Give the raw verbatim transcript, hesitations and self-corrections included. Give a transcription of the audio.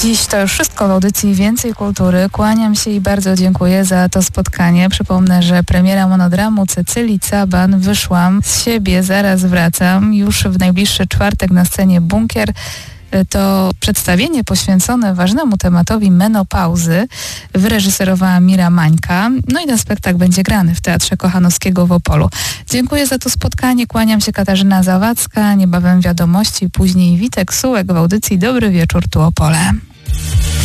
Dziś to już wszystko w audycji Więcej Kultury. Kłaniam się i bardzo dziękuję za to spotkanie. Przypomnę, że premiera monodramu Cecylii Caban Wyszłam z siebie, zaraz wracam. Już w najbliższy czwartek na scenie Bunkier. To przedstawienie poświęcone ważnemu tematowi menopauzy wyreżyserowała Mira Mańka. No i ten spektakl będzie grany w Teatrze Kochanowskiego w Opolu. Dziękuję za to spotkanie. Kłaniam się, Katarzyna Zawadzka. Niebawem wiadomości, później Witek Sułek w audycji Dobry Wieczór, tu Opole.